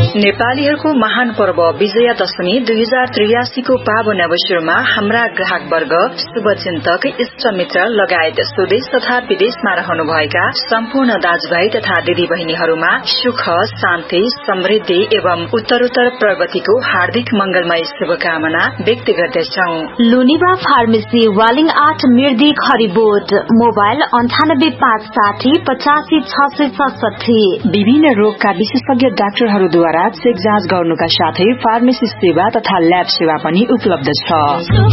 नेपालीहरूको महान पर्व विजया दशमी 2083 को पावन अवसरमा हाम्रा ग्राहक वर्ग, शुभचिन्तक, इष्टमित्र लगायत स्वदेश तथा विदेशमा रहनुभएका सम्पूर्ण दाजुभाइ तथा दिदी बहिनीहरूमा सुख, शान्ति, समृद्धि एवं उत्तरोत्तर प्रगतिको हार्दिक मंगलमय शुभकामना व्यक्त गर्दछौं। Lunibha pharmacy Waling 8 मिर्दी Kharibot mobile 98560 85667। विभिन्न रोगका विशेषज्ञ डाक्टरहरूद्वारा चेक जाँच गर्नुका साथै फार्मेसी सेवा तथा ल्याब सेवा पनि उपलब्ध छ।